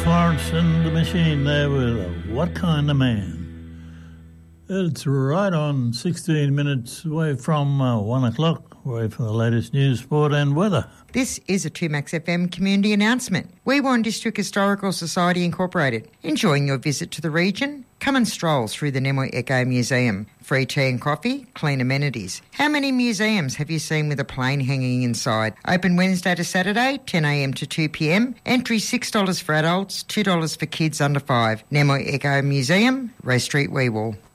Florence and the Machine there with What Kind of Man? It's right on 16 minutes away from 1 o'clock, away from the latest news, sport and weather. This is a 2Max FM community announcement. Weewarn District Historical Society Incorporated. Enjoying your visit to the region? Come and stroll through the Nemoi Echo Museum. Free tea and coffee, clean amenities. How many museums have you seen with a plane hanging inside? Open Wednesday to Saturday, 10 a.m. to 2 p.m. Entry $6 for adults, $2 for kids under 5. Nemoi Echo Museum, Ray Street, Weewall.